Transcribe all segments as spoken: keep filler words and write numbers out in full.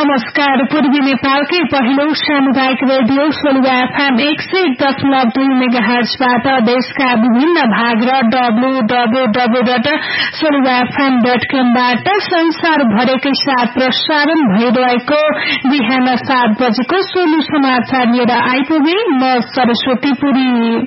नमस्कार। पूर्वी नेपालकै पहिलो सामुदायिक रेडियो सोलुवा एफएम एक सय दशमलव दुई मेगाहर्जबाट देशका विभिन्न भाग र W W W dot सोलुवा FM dot कमबाट संसारभरिकै साथ प्रसारण भइरहेको बिहान सात बजेको सोलु समाचार लिएर आइपुगे म सरस्वती पुरी।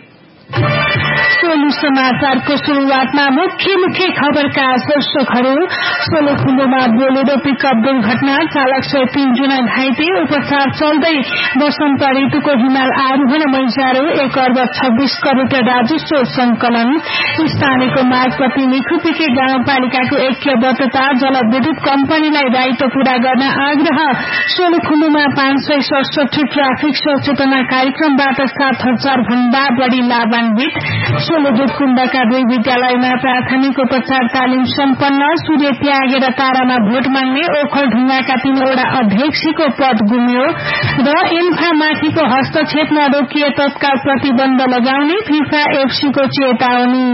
सोलु समाचारको शुरूआतमा मुख्य मुख्य खबरका शीर्षकहरू। सोलुखुम्बुमा बोलेरो पिकअप दुर्घटना, चालक सहित तीन जना घाइते, उपचार चल्दै वसन्त ऋतुको हिमाल आरोहण मैजारो, एक अर्ब छब्बीस करोड़ राजस्व संकलन, स्थानीयको मागप्रति निखुपिके गाउँपालिकाको ऐक्यबद्धता, जलविद्युत कम्पनीलाई दायित्व पूरा गर्न आग्रह, सोलुखुम्बुमा पाँच सय सडसठी ट्राफिक सचेतना कार्यक्रमबाट सात हजार भन्दा बढ़ी लाभान्वित, सोलु दुधकुण्डका दुई विद्यालयमा प्राथमिक उपचार तालिम सम्पन्न, सूर्य त्यागेर तारामा भोट माग्ने ओखलढुङ्गाका तीनवटा अध्यक्षको पद गुम्यो र इन्फामाथिको हस्तक्षेप नरोकिए तत्काल प्रतिबन्ध लगाउने फिफा एफसीको चेतावनी।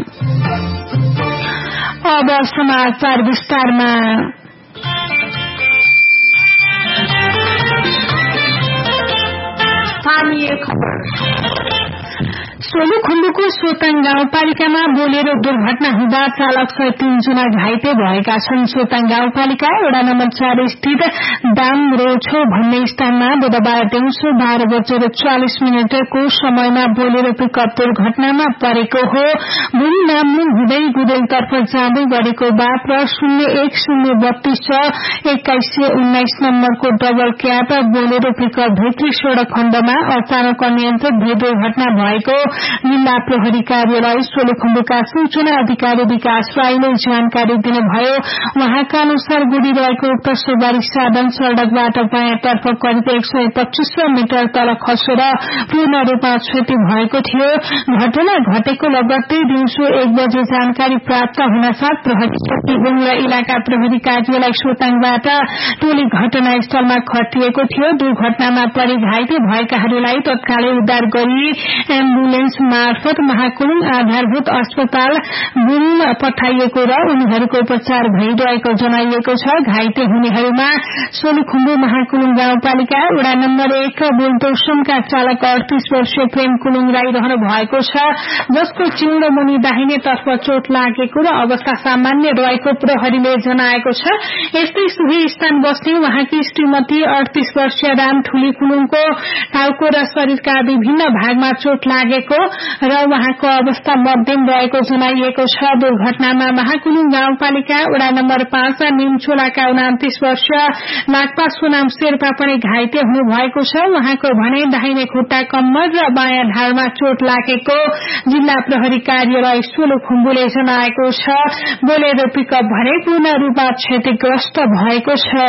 अब समाचार विस्तारमा। स्थानीय खबर। सोलुखुम्बुको सोताङ गाउँपालिकामा बोलेरो दुर्घटना हुँदा चालक सहित तीन जना घाइते भएका छन्। सोताङ गाउँपालिका वडा नम्बर चार स्थित दाम रोछो भन्ने स्थानमा बुधबार दिउँसो बाह्र बजेर चालिस मिनटको समयमा बोलेरो पिकअप दुर्घटनामा परेको हो। भूमि नाममुङ हुँदै गुदेलतर्फ जाँदै गरेको बाप र शून्य एक शून्य बत्तीस छ एक्काइस सय उन्नाइस नम्बरको डबल क्याब बोलेरो पिकअप भित्री सड़क खण्डमा अचानक अनियन्त्रित भई दुर्घटना भएको जिल्ला प्रहरी कार्यालय सोलुखुम्बुका सूचना अधिकारी विकास राईले जानकारी दिनुभयो। उहाँका अनुसार गुडिरहेको उक्त सवारी साधन सड़कबाट बायाँतर्फ करिब एक सय पच्चीस मिटर तल खसेर पूर्ण रूपमा क्षति भएको थियो। घटना घटेको लगत्तै दिउँसो एक बजे जानकारी प्राप्त हुनसाथ प्रहरी चौकीबुङ र इलाका प्रहरी कार्यालय सोताङबाट टोली घटनास्थलमा खटिएको थियो। दुर्घटनामा परि घाइते भएकाहरूलाई तत्कालै उद्धार गरी एम्बुलेन्स मार्फत महाकुलुङ आधारभूत अस्पताल बुङमा पठाइएको र उनीहरूको उपचार भइरहेको जनाइएको छ। घाइते हुनेहरूमा सोलुखुम्बु महाकुलुङ गाउँपालिका वडा नम्बर एक बुलतोसमका चालक अडतीस वर्षीय प्रेम कुलुङ राई रहनु भएको छ, जसको चिउडो मुनि दाहिने तर्फ चोट लागेको र अवस्था सामान्य रहेको प्रहरीले जनाएको छ। यस्तै सुही स्थान बस्ने उहाँकी श्रीमती अडतीस वर्षीय राम ठुली कुलुङको टाउको र शरीरका विभिन्न भागमा चोट लागेको र उहाँको अवस्था मध्यम रहेको जनाइएको छ। दुर्घटनामा महाकुलुङ गाउँपालिका वडा नम्बर पाँच निमचोलाका उनातीस वर्षीय लाक्पा सोनाम शेर्पा पनि घाइते हुनुभएको छ। उहाँको भने दाहिने खुट्टा, कम्मर र बायाँ ढाडमा चोट लागेको जिल्ला प्रहरी कार्यालय सोलुखुम्बुले जनाएको छ। बोलेरो पिकअप भने पूर्ण रूपमा क्षतिग्रस्त भएको छ।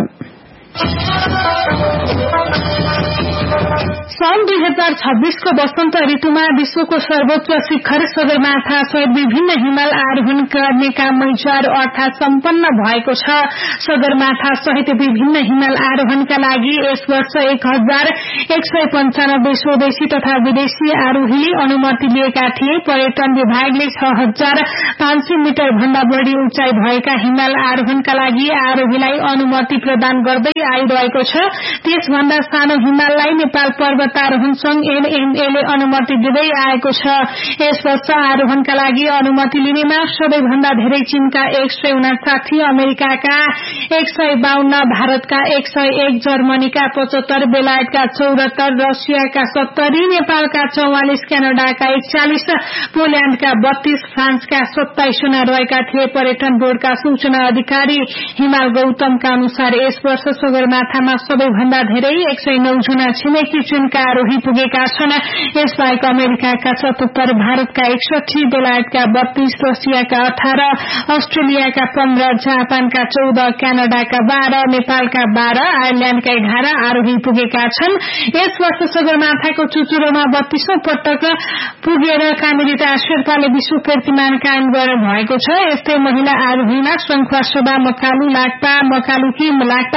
सन् दुई हजार छब्बीसको वसन्त ऋतुमा विश्वको सर्वोच्च शिखर सगरमाथा सहित विभिन्न हिमाल आरोहण गर्ने काम मैचारो अर्थात सम्पन्न भएको छ। सगरमाथा सहित विभिन्न हिमाल आरोहणका लागि यस वर्ष एक हजार एक सय पञ्चानब्बे स्वदेशी तथा विदेशी आरोहीले अनुमति लिएका थिए। पर्यटन विभागले छ हजार पाँच सय मिटर भन्दा बढ़ी उचाइ भएका हिमाल आरोहणका लागि आरोहीलाई अनुमति प्रदान गर्दै आइरहेको छ। त्यसभन्दा सानो हिमाललाई नेपाल पर्वतारोहण संघ एनएमएले अनुमति दिँदै आएको छ। यस वर्ष आरोहणका लागि अनुमति लिनेमा सबैभन्दा धेरै चीनका एक सय उनासाठी, अमेरिकाका एक सय बाहन्न, भारतका एक सय एक, जर्मनीका पचहत्तर, बेलायतका चौरात्तर, रसियाका सत्तरी, नेपालका चौवालिस, क्यानाडाका एकचालिस, पोल्याण्डका बत्तीस, फ्रान्सका सत्ताइस जना रहेका थिए। पर्यटन बोर्डका सूचना अधिकारी हिमाल गौतमका अनुसार यस वर्ष सगरमाथामा सबैभन्दा धेरै एक सय नौ जना छिमेकी चीनका आरोही पुगेका छन्। यसबाहेक अमेरिकाका सतहत्तर, भारतका एकसठी, बेलायतका बत्तीस, रसियाका अठार, अस्ट्रेलियाका पन्ध्र, जापानका चौध, क्यानाडाका बाह्र, नेपालका बाह्र, आयरल्याण्डका एघार आरोही पुगेका छन्। यस वर्ष सगरमाथाको चुचुरोमा बत्तीसौं पटक पुगेर कामिलिता शेर्पाले विश्व कीर्तिमान कायम गर्नु भएको छ। यस्तै महिला आरोहीमा शङ्खुवा सभा मकालु लाक्पा, मकालुकी लाक्पा शेर्पा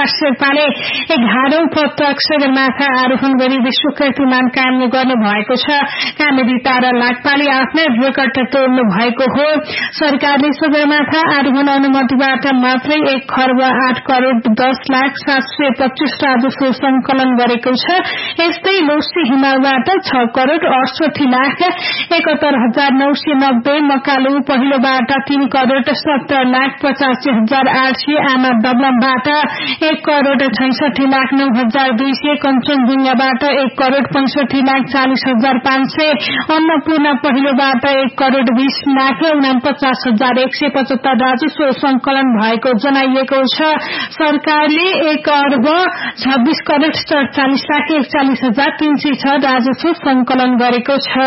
शेर्पाले एघारौं प्रत्यक्ष सगरमाथा आरोहण गरी विश्व कीर्तिमान कायम गर्नु भएको छ। कामेरी तारा लाक्पाले आफ्नै रेकर्ड तोड्नु भएको हो। सरकारले सगरमाथा आरोहण अनुमतिबाट मात्रै एक खर्ब आठ करोड़ दस लाख सात सय पच्चीस राजस्व संकलन गरेको छ। यस्तै लोसी हिमालबाट छ करोड़ अडसठी लाख एकहत्तर हजार नौ सय नब्बे, मकालु पहिलोबाट तीन करोड़ सत्तर लाख पचासी हजार आठ सय, आमा दबलमबाट एक करोड़ छैसठी लाख नौ हजार दुई सय, कञ्चनजुङ्गाबाट एक करोड़ पैंसठी लाख चालीस हजार पाँच सय, अन्नपूर्ण पहिलोबाट एक करोड़ बीस लाख उनापचास हजार एक सय पचहत्तर राजस्व संकलन भएको जनाइएको छ। सरकारले एक अर्ब छब्बीस करोड़ सड़चालिस लाख एकचालिस हजार तीन सय छ राजस्व संकलन गरेको छ।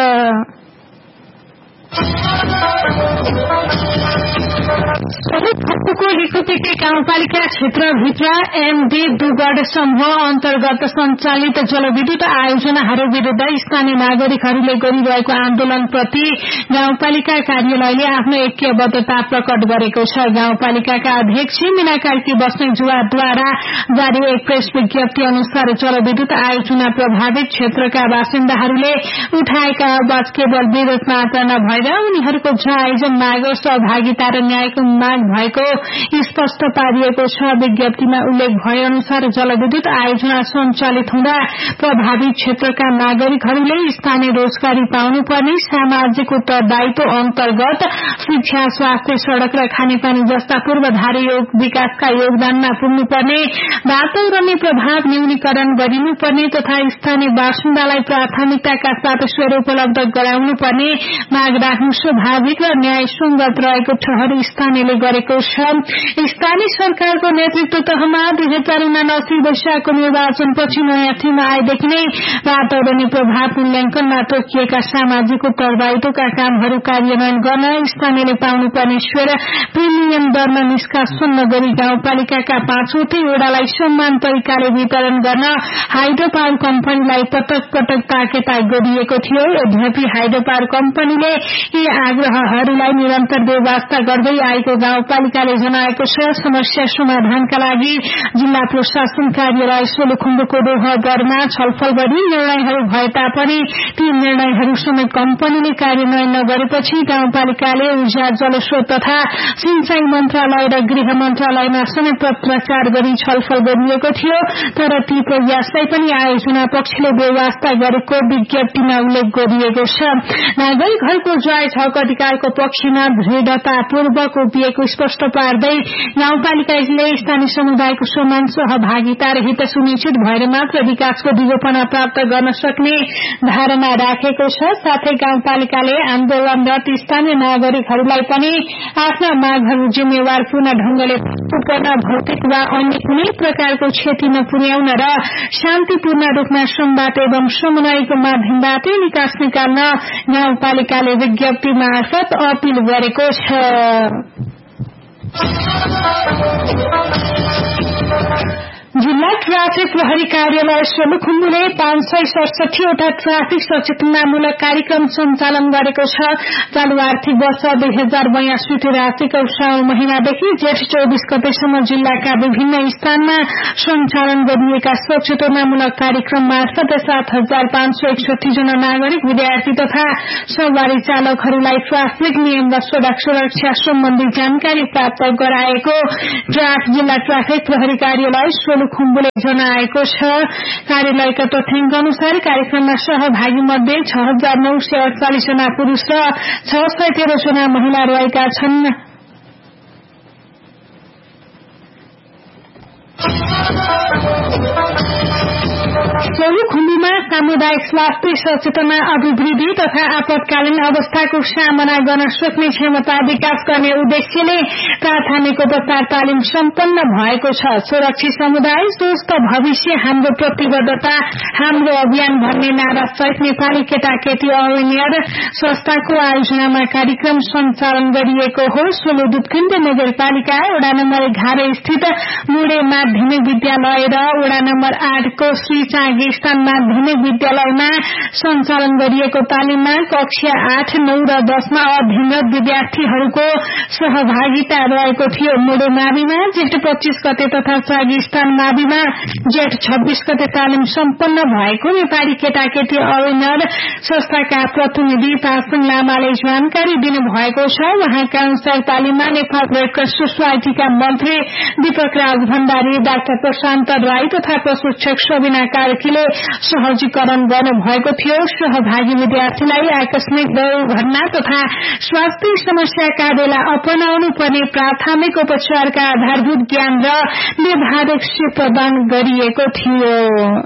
सोलुखुम्बुको लिखुपिटे गाउँपालिका क्षेत्रभित्र एमडी दुगड समूह अन्तर्गत सञ्चालित जलविद्युत आयोजनाहरू विरूद्ध स्थानीय नागरिकहरूले गरिरहेको आन्दोलनप्रति गाउँपालिका कार्यालयले आफ्नो ऐक्यबद्धता प्रकट गरेको छ। गाउँपालिकाका अध्यक्ष मीना कार्की बस्नेतद्वारा जारी एक प्रेस विज्ञप्ति अनुसार जलविद्युत आयोजना प्रभावित क्षेत्रका बासिन्दाहरूले उठाएका आवाज केवल विरोध मात्र नभएर उनीहरूको जायज माग सहभागिता र न्यायको माग भएको स्पष्ट पारिएको छ। विज्ञप्तिमा उल्लेख भए अनुसार जलविद्युत आयोजना सञ्चालित हुँदा प्रभावित क्षेत्रका नागरिकहरूले स्थानीय रोजगारी पाउनुपर्ने, सामाजिक उत्तरदायित्व अन्तर्गत शिक्षा, स्वास्थ्य, सड़क र खानेपानी जस्ता पूर्वाधार विकासका योगदानमा पुग्नुपर्ने, वातावरणीय प्रभाव न्यूनीकरण गरिनुपर्ने तथा स्थानीय बासिन्दालाई प्राथमिकताका साथ सेवा उपलब्ध गराउनुपर्ने माग राख्नु स्वाभाविक र न्यायसंगत रहेको ठहर स्थानीयले गरेको छ। स्थानीय सरकारको नेतृत्व तहमा दुई हजार उनासी वैशाखको निर्वाचनपछि नयाँ थीम आएदेखि नै वातावरणीय प्रभाव मूल्याङ्कनमा तोकिएका सामाजिक उत्तरदायित्वका कामहरू कार्यान्वयन गर्न स्थानीयले पाउनुपर्ने सेवा प्रिमियम दरमा निष्कासन नगरी गाउँपालिकाका पाँचवटै वडालाई समान तरिकाले वितरण गर्न हाइड्रो पावर कम्पनीलाई पटक पटक ताकेता गरिएको थियो। यद्यपि हाइड्रो पावर कम्पनीले यी आग्रहहरूलाई निरन्तर व्यवस्था गर्दै आएको गाउँपालिकाले जनाएको छ। समस्या समाधानका लागि जिल्ला प्रशासन कार्यालय सोलुखुम्बुको रोहगरमा छलफल गरी निर्णयहरू भए तापनि ती निर्णयहरू समेत कम्पनीले कार्यान्वयन नगरेपछि गाउँपालिकाले ऊर्जा, जलस्रोत तथा सिंचाई मन्त्रालय र गृह मन्त्रालयमा समेत पत्राचार गरी छलफल गरिएको थियो। तर ती प्रयासलाई पनि आयोजना पक्षले व्यवस्था गरेको विज्ञप्तिमा उल्लेख गरिएको छ। नागरिकहरूको जायज हक अधिकारको पक्षमा दृढ़तापूर्वक उभिएको स्पष्ट पार्दै गाउँपालिकाले स्थानीय समुदायको समान सहभागिता र हित सुनिश्चित भएर मात्र विकासको दिगोपना प्राप्त गर्न सक्ने धारणा राखेको छ। साथै गाउँपालिकाले आन्दोलनरत स्थानीय नागरिकहरूलाई पनि आफ्ना मागहरू जिम्मेवारपूर्ण ढंगले गर्न, भौतिक वा अन्य कुनै प्रकारको क्षति नपुर्याउन र शान्तिपूर्ण रूपमा संवाद एवं समन्वयको माध्यमबाट विकास निकाल्न गाउँपालिकाले विज्ञप्ति मार्फत अपील गरेको छ। जिल्ला ट्राफिक प्रहरी कार्यालय सोलुखुम्बुले पाँच सय सडसठीवटा ट्राफिक सचेतनामूलक कार्यक्रम सञ्चालन गरेको छ। चालू आर्थिक वर्ष दुई हजार बयासी तिरासीको साउन महिनादेखि जेठ चौबीस गतेसम्म जिल्लाका विभिन्न स्थानमा सञ्चालन गरिएका सचेतनामूलक कार्यक्रम मार्फत सात हजार पाँच सय एकसठी जना नागरिक, विद्यार्थी तथा सवारी चालकहरूलाई ट्राफिक नियम र सड़क सुरक्षा सम्बन्धी जानकारी प्राप्त गराएको ड्राफ्ट जिल्ला ट्राफिक प्रहरी कार्यालय सोलुखुम्बुले जनाएको छ। कार्यालयका तथ्याङ्क अनुसार कार्यक्रममा सहभागी मध्ये छ हजार नौ सय अडचालिस जना पुरूष र छ सय तेह्र जना महिला रहेका छन्। सोलुखुम्बुमा सामुदायिक स्वास्थ्य सचेतना अभिवृद्धि तथा आपतकालीन अवस्थाको सामना गर्न सक्ने क्षमता विकास गर्ने उद्देश्यले प्राथमिक उपचार तालिम सम्पन्न भएको छ। सुरक्षित समुदाय स्वस्थ भविष्य हाम्रो प्रतिबद्धता हाम्रो अभियान भन्ने नारा सहित नेपाली केटाकेटी अवेनियर संस्थाको आयोजनामा कार्यक्रम सञ्चालन गरिएको हो। सोलु दुधकुण्ड नगरपालिका वडा नम्बर एघार स्थित मुडे माध्यमिक विद्यालय र वडा नम्बर आठ को श्री चागिस्तान माध्यमिक विद्यालयमा सञ्चालन गरिएको तालिममा कक्षा आठ नौ र दशमा अध्ययनरत विद्यार्थीहरूको सहभागिता रहेको थियो। मोडो माविमा जेठ पच्चीस गते तथा चागिस्तान माविमा जेठ छब्बीस गते तालिम सम्पन्न भएको नेपाली केटाकेटी अवेनर संस्थाका प्रतिनिधि पासङ लामाले जानकारी दिनुभएको छ। उहाँका अनुसार तालिममा नेपाल रेड क्रस सोसाइटीका मन्त्री दीपक राज भण्डारी, डाक्टर प्रशान्त राई तथा प्रशिक्षक सबिना कार्कीले सहजीकरण गर्नुभएको थियो। सहभागी विद्यार्थीलाई आकस्मिक दुर्घटना तथा स्वास्थ्य समस्याका बेला अपनाउनु पर्ने प्राथमिक उपचारका आधारभूत ज्ञान र व्यावहारिक सिप प्रदान गरिएको थियो।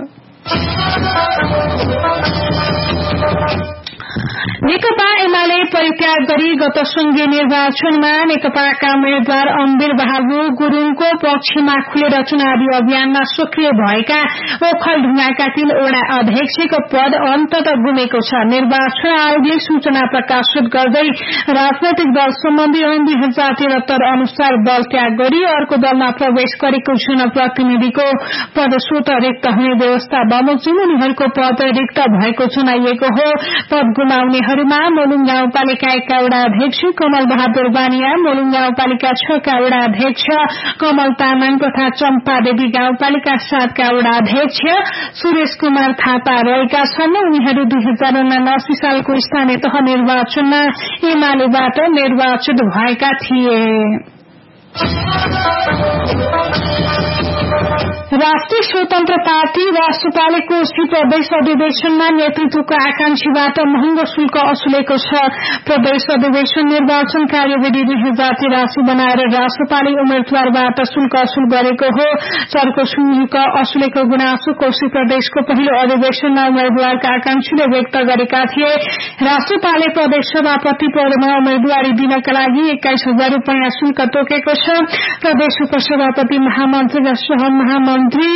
नेकपा एमाले परित्याग गरी गत संघीय निर्वाचनमा नेकपाका उम्मेद्वार अम्बिर बहादुर गुरूङको पक्षमा खुलेर चुनावी अभियानमा सक्रिय भएका ओखलढुङ्गाका तीन वडा अध्यक्षको पद अन्तत गुमेको छ। निर्वाचन आयोगले सूचना प्रकाशित गर्दै राजनैतिक दल सम्बन्धी ऐन दुई हजार त्रिहत्तर अनुसार दल त्याग गरी अर्को दलमा प्रवेश गरेको जनप्रतिनिधिको पद स्वत रिक्त हुने व्यवस्था बमोजिम उनीहरूको पद रिक्त भएको जनाइएको हो। पद गुमाउनेहरूमा मोलुङ गाउँपालिका एकका वडा अध्यक्ष कमल बहादुर बानिया, मोलुङ गाउँपालिका छका वडा अध्यक्ष कमल तामाङ तथा चम्पादेवी गाउँपालिका सातका वडा अध्यक्ष सुरेश कुमार थापा रहेका छन्। उनीहरू दुई हजार उनासी सालको स्थानीय तह निर्वाचनमा एमालेबाट निर्वाचित भएका थिए। राष्ट्रिय स्वतन्त्र पार्टी राष्ट्रपालिको प्रदेश अधिवेशनमा नेतृत्वको आकांक्षीबाट महँगो शुल्क असुलेको छ। प्रदेश अधिवेशन निर्वाचन कार्यविधि दुई हजार तिरासी बनाएर राष्ट्रपाली उम्मेद्वारबाट शुल्क असुल गरेको हो। चर्को शुल्क असुलेको गुनासो कोशी प्रदेशको पहिलो अधिवेशनमा उम्मेद्वारका आकांक्षीले व्यक्त गरेका थिए। राष्ट्रपाले प्रदेश सभापति पदमा उम्मेद्वारी दिनका लागि एक्काइस हजार रूपियाँ शुल्क तोकेको छ। प्रदेश उपसभापति महामन्त्री र सहमहामन्त्री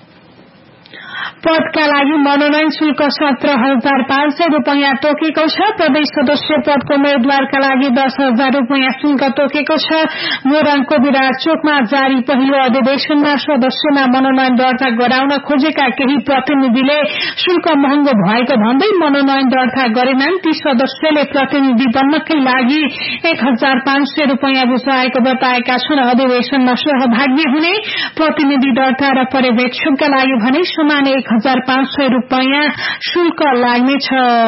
पदका लागि मनोनयन शुल्क सत्र हजार पाँच सय रूपियाँ तोकेको छ। प्रदेश सदस्य पदको उम्मेद्वारका लागि दस हजार रूपियाँ शुल्क तोकेको छ। मोरङको विराट चोकमा जारी पहिलो अधिवेशनमा सदस्यमा मनोनयन दर्ता गराउन खोजेका केही प्रतिनिधिले शुल्क महँगो भएको भन्दै मनोनयन दर्ता गरेनन्। ती सदस्यले प्रतिनिधि बन्नकै लागि एक हजार पाँच सय रूपियाँ बुझाएको बताएका छन्। अधिवेशनमा सहभागी हुने प्रतिनिधि दर्ता र पर्यवेक्षकका लागि भने समान एक हजार पाँच सय रूपियाँ शुल्क लाग्नेछ।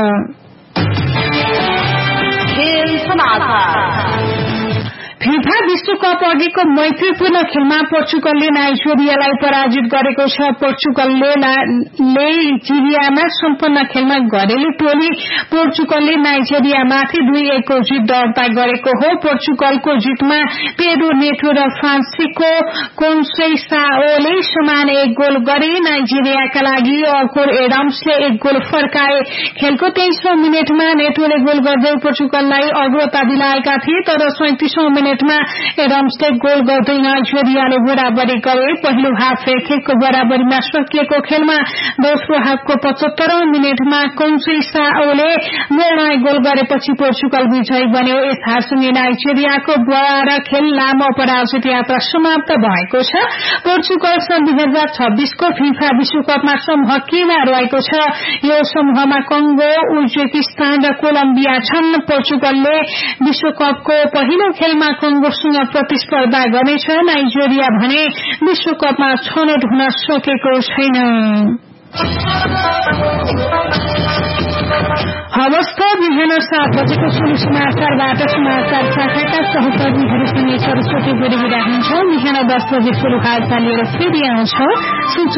फिफा विश्वकप अघिको मैत्रीपूर्ण खेलमा पोर्चुगलले नाइजेरियालाई पराजित गरेको छ। पोर्चुगलले नाइजेरियामा सम्पन्न खेलमा घरेलु टोली पोर्चुगलले नाइजेरियामाथि दुई एकको जित दर्ता गरेको हो। पोर्चुगलको जितमा पेड्रो नेटो र फ्रान्सिस्को कोन्सेइसाओले समान एक गोल गरे। नाइजेरियाका लागि अर्को एडम्सले एक गोल फर्काए। खेलको तेइसौं मिनटमा नेटोले गोल गर्दै पोर्चुगललाई अग्रता दिलाएका थिए, तर सैंतिसौं मिनटमा एडम्सले गोल गर्दै नाइजेरियाले बराबरी गरे। पहिलो हाफ एक एकको बराबरीमा सकिएको खेलमा दोस्रो हाफको पचहत्तरौं मिनटमा कोन्सेइसाओले निर्णायक गोल गरेपछि पोर्चुगल विजयी बन्यो। यस हारसँगै नाइजेरियाको बाह्र खेल लामो पराजित यात्रा समाप्त भएको छ। पोर्चुगल सन् दुई हजार छब्बीसको फिफा विश्वकपमा समूह केमा रहेको छ। यो समूहमा कंगो, उज्बेकिस्तान र कोलम्बिया छन्। पोर्चुगलले विश्वकपको पहिलो खेलमा कंगोसँग प्रतिस्पर्धा गर्नेछ। नाइजेरिया भने विश्वकपमा छनौट हुन सकेको छैन। अवस्था बिहान सात बजेको सुरु समाचारबाट समाचार शाखाका सहकर्मीहरूसँग सरस्वती बोरी बिदा हुन्छ। बिहान दस बजे सुरु हालचाल लिएर फेरि आउँछ।